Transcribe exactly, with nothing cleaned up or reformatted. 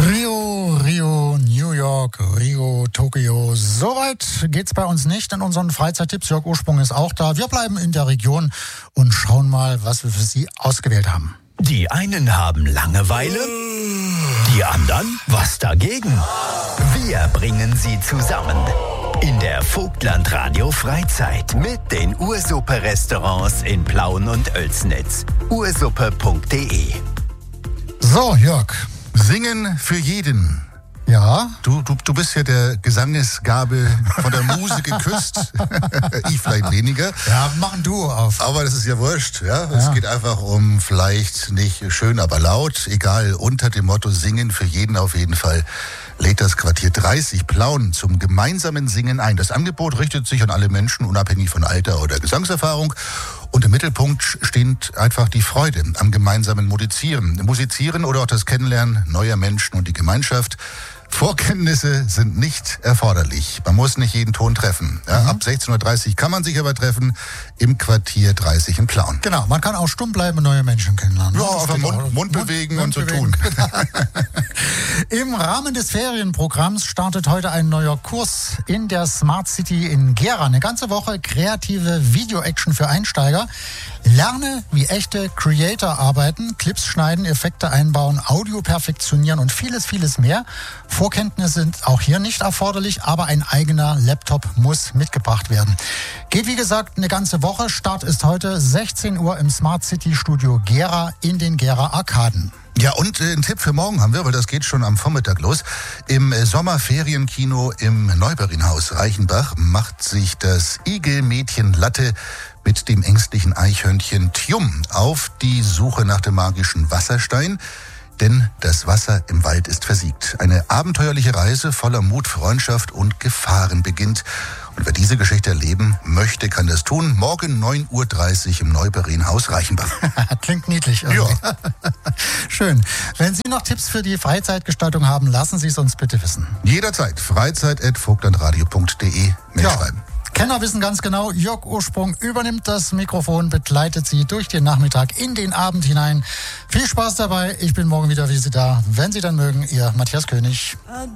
Rio, Rio, New York, Rio, Tokio. Soweit geht's bei uns nicht in unseren Freizeittipps. Jörg Ursprung ist auch da. Wir bleiben in der Region und schauen mal, was wir für Sie ausgewählt haben. Die einen haben Langeweile, die anderen was dagegen. Wir bringen sie zusammen in der Vogtland Radio Freizeit mit den Ursuppe-Restaurants in Plauen und Oelsnitz. ursuppe punkt de. So, Jörg. Singen für jeden. Ja? Du, du, du bist ja der Gesangesgabe von der Muse geküsst. Ich vielleicht weniger. Ja, mach ein Duo auf. Aber das ist ja wurscht. Ja? Ja. Es geht einfach um vielleicht nicht schön, aber laut. Egal, unter dem Motto Singen für jeden auf jeden Fall lädt das Quartier dreißig Plauen zum gemeinsamen Singen ein. Das Angebot richtet sich an alle Menschen, unabhängig von Alter oder Gesangserfahrung. Und im Mittelpunkt steht einfach die Freude am gemeinsamen Musizieren. Musizieren oder auch das Kennenlernen neuer Menschen und die Gemeinschaft. Vorkenntnisse sind nicht erforderlich. Man muss nicht jeden Ton treffen. Ja, mhm. Ab sechzehn Uhr dreißig kann man sich aber treffen im Quartier dreißig in Plauen. Genau, man kann auch stumm bleiben und neue Menschen kennenlernen. Ja, einfach Mund, Mund, Mund bewegen Mund, und Mund so bewegen. tun. Im Rahmen des Ferienprogramms startet heute ein neuer Kurs in der Smart City in Gera. Eine ganze Woche kreative Video-Action für Einsteiger. Lerne, wie echte Creator arbeiten, Clips schneiden, Effekte einbauen, Audio perfektionieren und vieles, vieles mehr. Vorkenntnisse sind auch hier nicht erforderlich, aber ein eigener Laptop muss mitgebracht werden. Geht wie gesagt eine ganze Woche. Start ist heute sechzehn Uhr im Smart City Studio Gera in den Gera Arkaden. Ja, und äh, einen Tipp für morgen haben wir, weil das geht schon am Vormittag los. Im äh, Sommerferienkino im Neuberinhaus Reichenbach macht sich das Igelmädchen Latte mit dem ängstlichen Eichhörnchen Tjum auf die Suche nach dem magischen Wasserstein. Denn das Wasser im Wald ist versiegt. Eine abenteuerliche Reise voller Mut, Freundschaft und Gefahren beginnt. Und wer diese Geschichte erleben möchte, kann das tun. Morgen neun Uhr dreißig im Neuberinhaus Reichenbach. Klingt niedlich. Irgendwie. Ja. Schön. Wenn Sie noch Tipps für die Freizeitgestaltung haben, lassen Sie es uns bitte wissen. Jederzeit. freizeit at vogtlandradio punkt de. Mail ja. schreiben. Kenner wissen ganz genau, Jörg Ursprung übernimmt das Mikrofon, begleitet Sie durch den Nachmittag in den Abend hinein. Viel Spaß dabei. Ich bin morgen wieder für Sie da. Wenn Sie dann mögen, Ihr Matthias König.